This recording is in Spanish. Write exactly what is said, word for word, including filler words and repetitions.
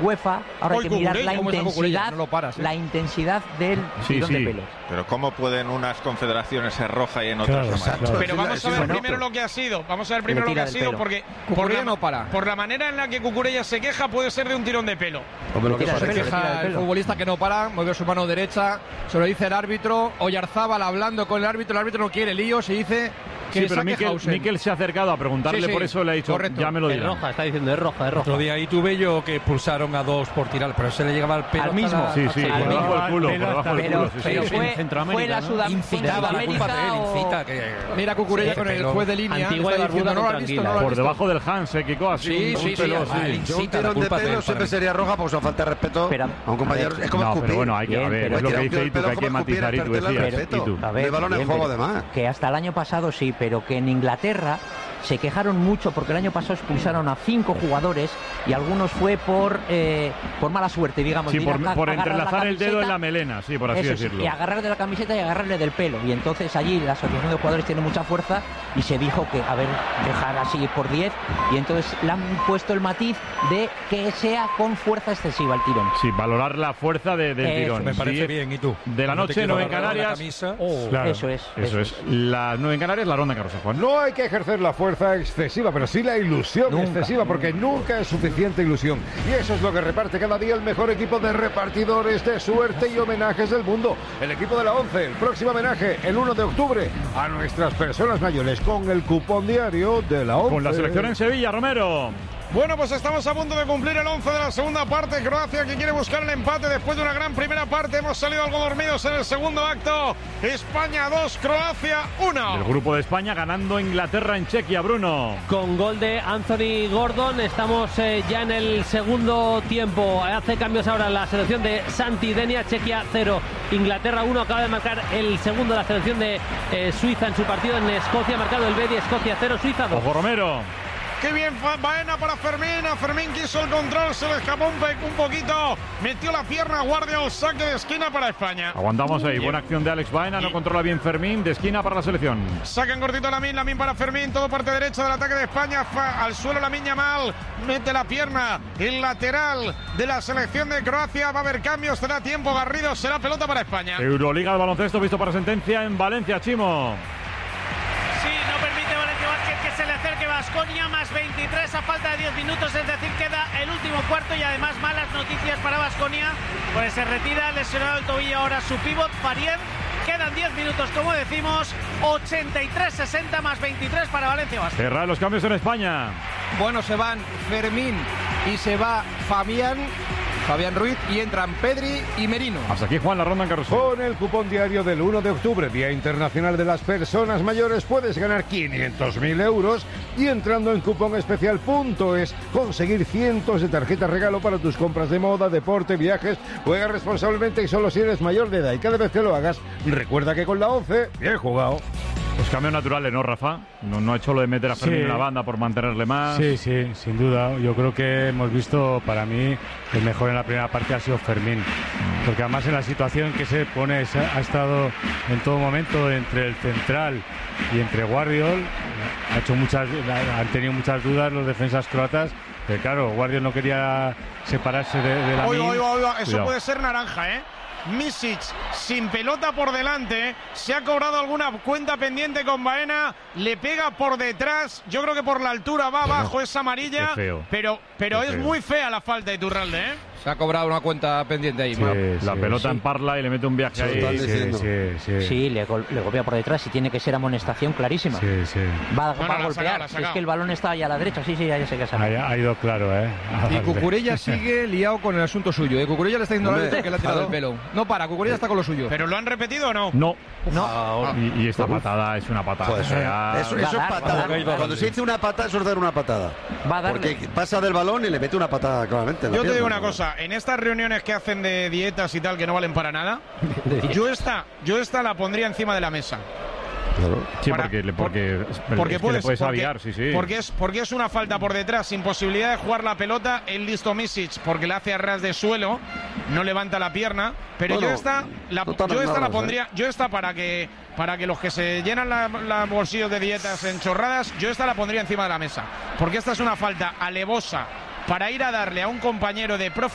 UEFA, ahora Hoy hay que mirar la intensidad, no lo paras, ¿eh? la intensidad del Sí, tirón sí. de pelo. Pero ¿cómo pueden unas confederaciones ser roja y en otras Claro, amarillas? claro. Pero vamos a ver bueno. primero lo que ha sido. Vamos a ver primero Le lo que tira ha del sido, pelo. porque por Cucurella la, no para. por la manera en la que Cucurella se queja, puede ser de un tirón de pelo. Hombre, lo que Tira pasa el es Se que pelo. queja el pelo. futbolista que no para, mueve su mano derecha, se lo dice el árbitro, Oyarzábal hablando con el árbitro, el árbitro no quiere lío, se dice que Sí, pero saque Miquel, Hausen. Miquel se ha acercado a preguntarle, Sí, sí, por eso le ha dicho, correcto. ya me lo Es dirán. roja, está diciendo, es roja, es roja. Otro día ahí tuve yo que expulsaron a dos por tirar, pero se le llegaba el pelo Al hasta mismo. la- Sí, sí, Al por debajo mismo. del culo, por Pero debajo del Pero, culo, sí, sí. pero sí, fue, en Centroamérica, fue la ¿no? Sudam- Incita, la culpa de él, o- incita que... Mira Cucurella con el Pero- juez de línea, Antigua está y diciendo, barbuda no lo has con visto, no tranquila. lo has Por visto. debajo del Hanse, Kiko, así. Sí, un sí, sí, pelo, ah, sí. vale. yo un incita, la tirón de culpa de pelo él, siempre para sería roja, pues a falta de respeto Pero, a un compañero. a ver. Es como No, escupir. pero bueno, hay que, a Bien, ver, pero- es lo que Tirar un dice pelo Itu, que hay que como escupir, matizar, Itu, perderte el decías, respeto. Itu. A ver, El balón en bien, juego, pero- además. Que hasta el año pasado sí, pero que en Inglaterra se quejaron mucho porque el año pasado expulsaron a cinco jugadores y algunos fue por eh, por mala suerte, digamos. Sí, de ir por, a- por agarrar la entrelazar el dedo en camiseta. la melena, sí, por así Eso sí, decirlo. y agarrarle de la camiseta y agarrarle del pelo. Y entonces allí la asociación de jugadores tiene mucha fuerza y se dijo que, a ver, dejar así por diez. Y entonces le han puesto el matiz de que sea con fuerza excesiva el tirón. Sí, valorar la fuerza de- del Eso. tirón. Me parece Sí, bien, ¿y tú? De la No te noche, quiero nueve en agarrar la Canarias. camisa. Oh, Claro. Eso es. Eso es. Las nueve en Canarias, la ronda en Carroza, Juan. No hay que ejercer la fuerza excesiva, pero sí la ilusión Nunca. excesiva, porque nunca es suficiente ilusión. Y eso es lo que reparte cada día el mejor equipo de repartidores de suerte y homenajes del mundo. El equipo de la ONCE, el próximo homenaje, el uno de octubre, a nuestras personas mayores, con el cupón diario de la ONCE. Con la selección en Sevilla, Romero. Bueno, pues estamos a punto de cumplir el once de la segunda parte. Croacia que quiere buscar el empate después de una gran primera parte. Hemos salido algo dormidos en el segundo acto. España dos, Croacia uno. El grupo de España ganando a Inglaterra en Chequia, Bruno. Con gol de Anthony Gordon, estamos eh, ya en el segundo tiempo. Hace cambios ahora la selección de Santi Denia, Chequia cero, Inglaterra uno. Acaba de marcar el segundo de la selección de eh, Suiza en su partido en Escocia. Ha marcado el Bedi, Escocia cero, Suiza dos. Ojo, Romero. Qué bien Baena para Fermín. A Fermín quiso el control, se le escapó un, pe- un poquito. Metió la pierna, Guardia, saque de esquina para España. Aguantamos ahí. Buena acción de Alex Baena. No controla bien Fermín. De esquina para la selección. Sacan cortito Lamine, Lamine para Fermín, todo parte derecha del ataque de España, fa, al suelo Lamine Yamal, mete la pierna, el lateral de la selección de Croacia, va a haber cambios, será tiempo, Garrido, será pelota para España. Euroliga de baloncesto visto para sentencia en Valencia, Chimo. Sí, no permite Valencia Vázquez que se le acerque Baskonia, más veintitrés a falta de diez minutos, es decir, queda el último cuarto y además malas noticias para Baskonia, pues se retira lesionado el tobillo ahora su pívot, Farien. Quedan diez minutos, como decimos, ochenta y tres sesenta más veintitrés para Valencia Vázquez. Cerrar los cambios en España. Bueno, se van Fermín y se va Fabián, Fabián Ruiz, y entran Pedri y Merino. Hasta aquí, Juan, la ronda en Carrusel. Con el cupón diario del uno de octubre, Día Internacional de las Personas Mayores, puedes ganar quinientos mil euros y entrando en cupón especial punto es conseguir cientos de tarjetas regalo para tus compras de moda, deporte, viajes. Juega responsablemente y solo si eres mayor de edad. Y cada vez que lo hagas, recuerda que con la ONCE, bien jugado. Los cambios naturales, ¿no, Rafa? No, no ha hecho lo de meter a Fermín Sí. en la banda por mantenerle más. Sí, sí, sin duda. Yo creo que hemos visto, para mí, el mejor en la primera parte ha sido Fermín. Porque además en la situación que se pone, se ha estado en todo momento entre el central y entre Guardiol. Ha hecho muchas, han tenido muchas dudas los defensas croatas. Pero claro, Guardiol no quería separarse de, de la Oiga, oiga, oiga, eso Cuidado. puede ser naranja, ¿eh? Misic sin pelota por delante, se ha cobrado alguna cuenta pendiente con Baena, le pega por detrás, yo creo que por la altura va abajo, es amarilla, Qué feo. pero, pero Qué es feo. muy fea la falta de Iturralde, ¿eh? Se ha cobrado una cuenta pendiente ahí. Sí, La sí, pelota sí. en parla y le mete un viaje Se lo ahí. están Sí, diciendo. sí, sí. Sí, le, gol- le golpea por detrás y tiene que ser amonestación clarísima. Sí, sí. Va, No, no, va a la ha golpear. sacado, la ha Es sacado. que el balón está allá a la derecha. Sí, sí, ya, ya sé que se ha Ha, ha ido claro, ¿eh? A Y darle. Cucurella sigue liado con el asunto suyo. ¿eh? Cucurella le está diciendo al Hombre, árbitro que le ha tirado el claro. pelo. No para, Cucurella está con lo suyo. ¿Pero lo han repetido o no? No. No, Y, y esta patada es una patada. Pues, fea. eso, Va a eso es dar, va a patada. dar. Cuando se dice una patada, eso es dar una patada. va a darle. Porque pasa del balón y le mete una patada claramente. en la Yo te digo pierna. una cosa, en estas reuniones que hacen de dietas y tal que no valen para nada, yo esta, yo esta la pondría encima de la mesa. Claro. Sí, para- porque, le- porque, Porque es que le puedes porque- aviar, sí, sí. Porque es, porque es una falta por detrás, sin posibilidad de jugar la pelota. El listo Misic, porque le hace a ras de suelo, no levanta la pierna. Pero Bueno, yo esta, la, no tan yo esta la raras, pondría, yo esta para que para que los que se llenan la, la bolsillos de dietas en chorradas, yo esta la pondría encima de la mesa. Porque esta es una falta alevosa para ir a darle a un compañero de profe